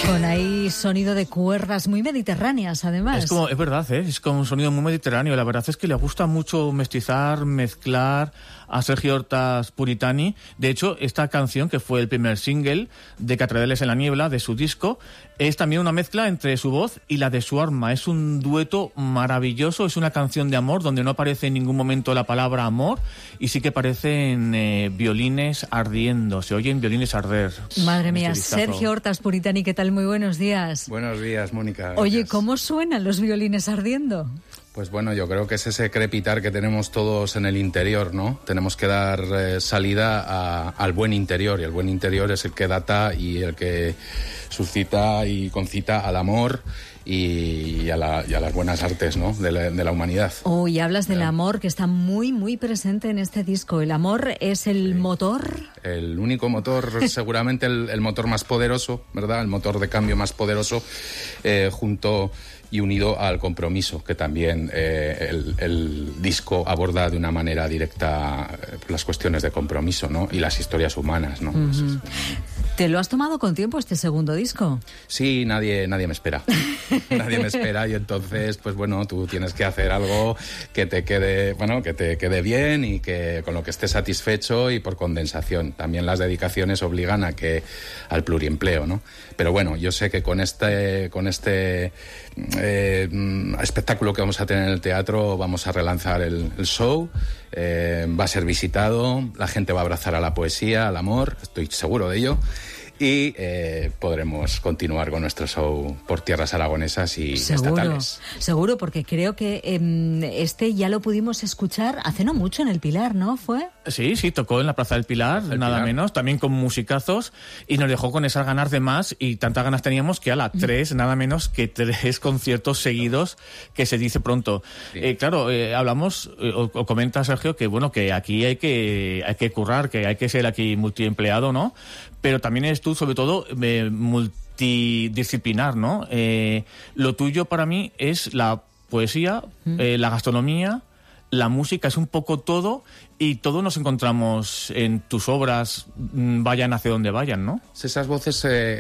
Con ahí sonido de cuerdas muy mediterráneas, además. Es verdad, es como un sonido muy mediterráneo. La verdad es que le gusta mucho mestizar, mezclar a Sergio Hortas Puritani. De hecho, esta canción, que fue el primer single de Catedrales en la Niebla, de su disco, es también una mezcla entre su voz y la de su arma. Es un dueto maravilloso, es una canción de amor donde no aparece en ningún momento la palabra amor y sí que aparecen violines ardiendo, se oyen violines arder. Madre mía, Sergio Hortas Puritani, ¿qué tal? Muy buenos días. Buenos días, Mónica. Gracias. Oye, ¿cómo suenan los violines ardiendo? Pues bueno, yo creo que es ese crepitar que tenemos todos en el interior, ¿no? Tenemos que dar salida al buen interior, y el buen interior es el que data y el que suscita y concita al amor y a las buenas artes, ¿no? de la humanidad. Oh, y hablas del amor, que está muy, muy presente en este disco. ¿El amor es el motor? El único motor, seguramente el motor más poderoso, ¿verdad? El motor de cambio más poderoso, junto y unido al compromiso, que también el disco aborda de una manera directa las cuestiones de compromiso, ¿no? Y las historias humanas, ¿no? Uh-huh. ¿Te lo has tomado con tiempo este segundo disco? Sí, nadie me espera. Nadie me espera, y entonces, pues bueno, tú tienes que hacer algo que te quede bien y que con lo que estés satisfecho, y por condensación. También las dedicaciones obligan al pluriempleo, ¿no? Pero bueno, yo sé que con este espectáculo que vamos a tener en el teatro vamos a relanzar el show, va a ser visitado, la gente va a abrazar a la poesía, al amor, estoy seguro de ello, y podremos continuar con nuestro show por tierras aragonesas y estatales. Seguro, porque creo que este ya lo pudimos escuchar hace no mucho en el Pilar, ¿no? ¿Fue? Sí, tocó en la Plaza del Pilar, nada menos, también con musicazos, y nos dejó con esas ganas de más, y tantas ganas teníamos que nada menos que 3 conciertos seguidos, que se dice pronto. Sí. Claro, hablamos, o comenta Sergio, que bueno, que aquí hay que currar, que hay que ser aquí multiempleado, ¿no? Pero también eres tú, sobre todo, multidisciplinar, ¿no? Lo tuyo para mí es la poesía, la gastronomía, la música, es un poco todo, y todos nos encontramos en tus obras, vayan hacia donde vayan, ¿no? Esas voces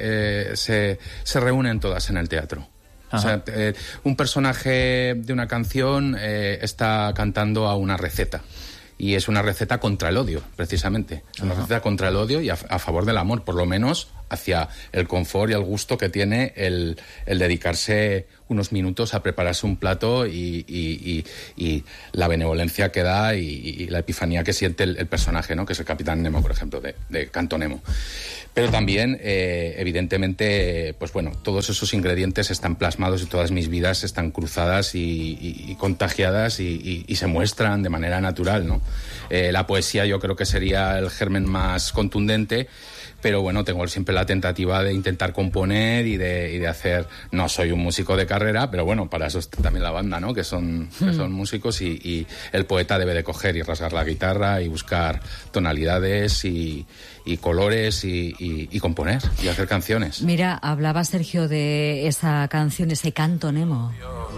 se reúnen todas en el teatro. Ajá. O sea, un personaje de una canción está cantando a una receta. Y es una receta contra el odio, precisamente. Es una receta contra el odio y a favor del amor, por lo menos hacia el confort y el gusto que tiene el dedicarse unos minutos a prepararse un plato, y la benevolencia que da y la epifanía que siente el personaje, ¿no? Que es el Capitán Nemo, por ejemplo, de Canto Nemo. Pero también, evidentemente, pues bueno, todos esos ingredientes están plasmados y todas mis vidas están cruzadas y contagiadas y se muestran de manera natural, ¿no? La poesía yo creo que sería el germen más contundente, pero bueno, tengo siempre la tentativa de intentar componer y de hacer. No soy un músico de carrera, pero bueno, para eso está también la banda, ¿no? Que son músicos, y el poeta debe de coger y rasgar la guitarra y buscar tonalidades y colores y componer y hacer canciones. Mira, hablaba Sergio de esa canción, ese Canto Nemo.